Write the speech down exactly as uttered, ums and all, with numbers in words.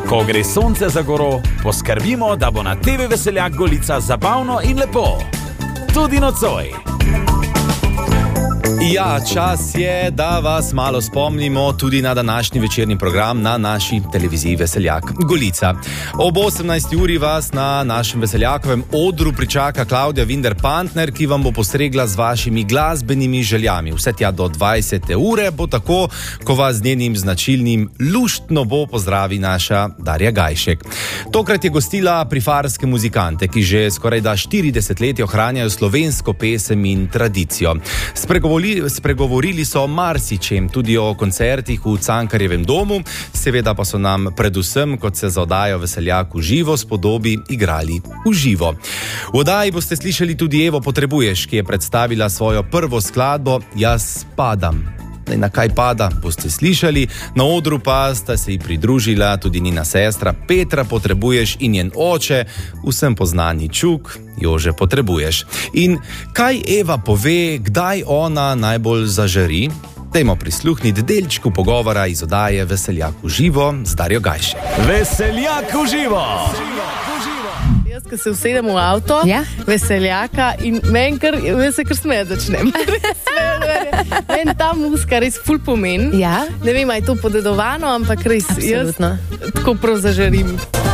Ko gre sonce za goro, poskrbimo, da bo na te ve Veseljak Golica zabavno in lepo. Tudi nocoj. Ja, čas je, da vas malo spomnimo tudi na današnji večerni program na naši televiziji Veseljak Golica. Ob osemnajsti uri vas na našem Veseljakovem odru pričaka Klavdija Vinder-Pantner, ki vam bo postregla z vašimi glasbenimi željami. Vse tja do dvajsete ure bo tako, ko vas z njenim značilnim luštno bo pozdravi naša Darja Gajšek. Tokrat je gostila prifarske muzikante, ki že skoraj da štirideset let ohranjajo slovensko pesem in tradicijo. Spregovorili Spregovorili so o marsičem, tudi o koncertih v Cankarjevem domu, seveda pa so nam predvsem, kot se za oddajo Veseljak v živo spodobi, igrali v živo. V oddaji boste slišali tudi Evo Potrebuješ, ki je predstavila svojo prvo skladbo Jaz padam. Na kaj pada, boste slišali, na odru pa sta se ji pridružila tudi njena sestra Petra Potrebuješ in njen oče, vsem poznani Čuk, Jože Potrebuješ. In kaj Eva pove, kdaj ona najbolj zažari? Dajmo prisluhniti delčku pogovora iz oddaje Veseljak v živo z Darjo Gajšek. Veseljak v živo! Jaz, ko se usedem v avto, Ja? Veseljaka in meni kar, jaz se kar smeja začnem. Meni ta muzika res ful pomeni. Ja? Ne vem, a je to podedovano, ampak res, Absolutno. jaz tako prav zažarim.